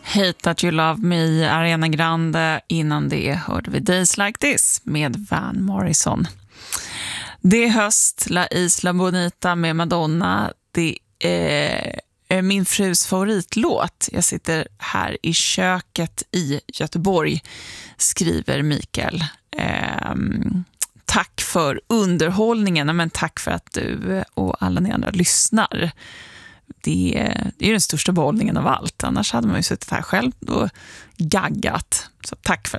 Hate That You Love Me, Ariana Grande. Innan det hörde vi Days Like This med Van Morrison. Det är höst, La Isla Bonita med Madonna. Det är min frus favoritlåt. Jag sitter här i köket i Göteborg, skriver Mikael. Tack för underhållningen, men tack för att du och alla ni andra lyssnar. Det är ju den största behållningen av allt. Annars hade man ju suttit här själv och gaggat. Så tack för